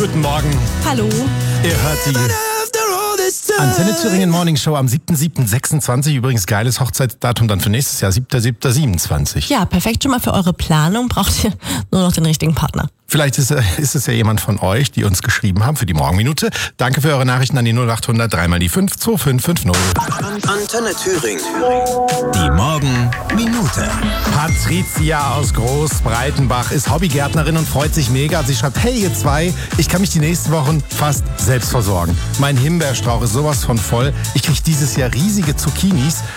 Guten Morgen. Hallo. Ihr hört die Antenne Thüringen Morning Show am 7.7.26. Übrigens geiles Hochzeitsdatum dann für nächstes Jahr, 7.7.27. Ja, perfekt schon mal für eure Planung. Braucht ihr nur noch den richtigen Partner. Vielleicht ist es ja jemand von euch, die uns geschrieben haben für die Morgenminute. Danke für eure Nachrichten an die 0800 3 mal die 5 2550. Antenne Thüringen. Die Morgenminute. Patricia aus Großbreitenbach ist Hobbygärtnerin und freut sich mega. Sie schreibt, hey ihr zwei, ich kann mich die nächsten Wochen fast selbst versorgen. Mein Himbeerstrauch ist sowas von voll. Ich kriege dieses Jahr riesige Zucchinis.